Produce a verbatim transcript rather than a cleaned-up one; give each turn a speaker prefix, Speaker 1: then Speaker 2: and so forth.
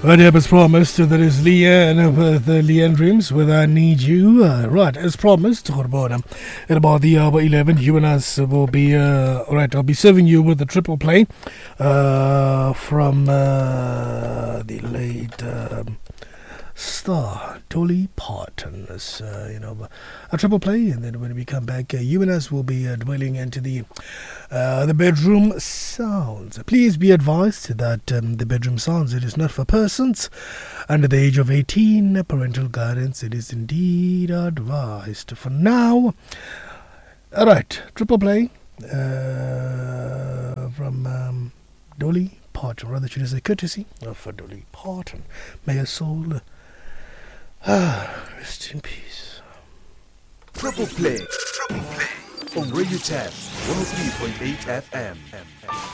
Speaker 1: Right up as promised, that is Leanne with the Leanne Dreams with I Need You. Uh, right, as promised, at about the hour eleven, you and us will be, uh, right, I'll be serving you with a triple play uh, from uh, the late um, star Dolly Parton. As, uh, you know, a triple play, and then when we come back, uh, you and us will be uh, dwelling into the Uh, the bedroom sounds. Please be advised that um, the bedroom sounds, it is not for persons under the age of eighteen. Parental guidance, it is indeed advised. For now, all right, triple play uh, from um, Dolly Parton. Rather, should I say courtesy of Dolly Parton. May her soul uh, rest in peace.
Speaker 2: Triple play. Triple play. On Radio Tap one oh three point eight F M.